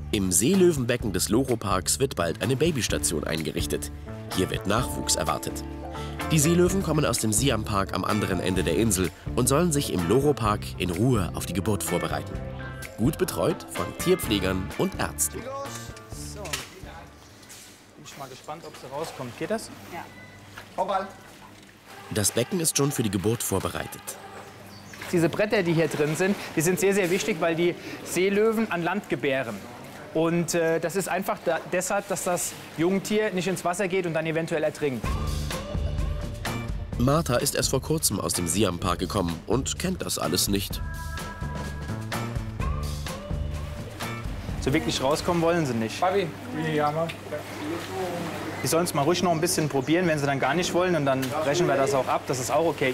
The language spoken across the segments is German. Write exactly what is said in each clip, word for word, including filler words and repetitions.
Im Seelöwenbecken des Loro-Parks wird bald eine Babystation eingerichtet. Hier wird Nachwuchs erwartet. Die Seelöwen kommen aus dem Siam-Park am anderen Ende der Insel und sollen sich im Loro-Park in Ruhe auf die Geburt vorbereiten. Gut betreut von Tierpflegern und Ärzten. So. Bin ich mal gespannt, ob sie rauskommt. Geht das? Ja. Hoppal. Das Becken ist schon für die Geburt vorbereitet. Diese Bretter, die hier drin sind, die sind sehr, sehr wichtig, weil die Seelöwen an Land gebären. Und äh, das ist einfach da, deshalb, dass das Jungtier nicht ins Wasser geht und dann eventuell ertrinkt. Martha ist erst vor kurzem aus dem Siam-Park gekommen und kennt das alles nicht. So wirklich rauskommen wollen sie nicht. Die sollen es mal ruhig noch ein bisschen probieren, wenn sie dann gar nicht wollen. Und dann brechen wir das auch ab, das ist auch okay.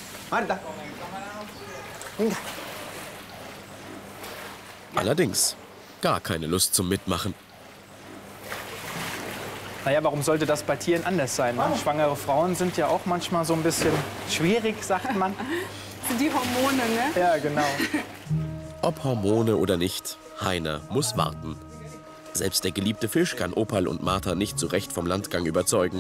Allerdings gar keine Lust zum Mitmachen. Naja, warum sollte das bei Tieren anders sein? Ne? Schwangere Frauen sind ja auch manchmal so ein bisschen schwierig, sagt man. Sind die Hormone, ne? Ja, genau. Ob Hormone oder nicht, Heiner muss warten. Selbst der geliebte Fisch kann Opal und Martha nicht so recht vom Landgang überzeugen.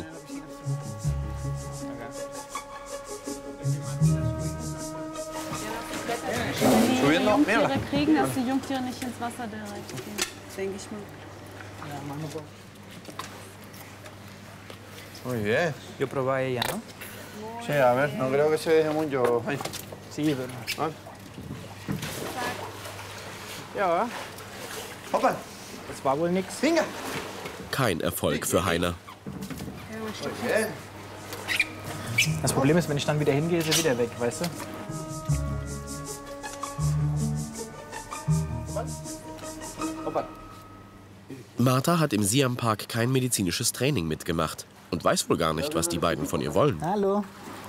Die Jungtiere kriegen, dass die Jungtiere nicht ins Wasser direkt gehen, denke ich mal. Ja, machen wir so. Muy bien. Yo probé ella, ¿no? Sí, a ver, no creo que se deje mucho. Ay. Sí, pero... Ah. Ja, Hoppal. das war wohl nix. Venga. Kein Erfolg für Heiner. Muy bien. Das Problem ist, wenn ich dann wieder hingehe, ist er wieder weg, weißt du? Hoppal. Martha hat im Siam-Park kein medizinisches Training mitgemacht und weiß wohl gar nicht, was die beiden von ihr wollen. Hallo.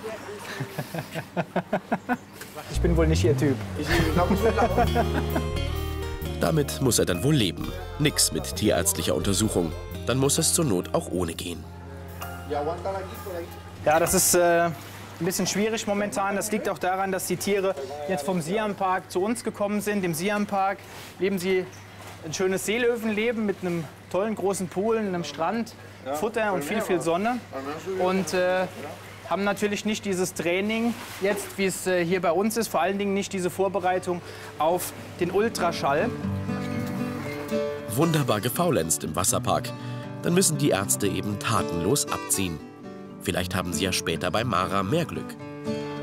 Ich bin wohl nicht ihr Typ. Damit muss er dann wohl leben. Nix mit tierärztlicher Untersuchung. Dann muss es zur Not auch ohne gehen. Ja, das ist äh, ein bisschen schwierig momentan. Das liegt auch daran, dass die Tiere jetzt vom Siam-Park zu uns gekommen sind. Im Siam-Park leben sie ein schönes Seelöwenleben mit einem tollen großen Pool, einem Strand, Futter und viel, viel Sonne. Und äh, haben natürlich nicht dieses Training jetzt, wie es äh, hier bei uns ist. Vor allen Dingen nicht diese Vorbereitung auf den Ultraschall. Wunderbar gefaulenzt im Wasserpark. Dann müssen die Ärzte eben tatenlos abziehen. Vielleicht haben sie ja später bei Mara mehr Glück.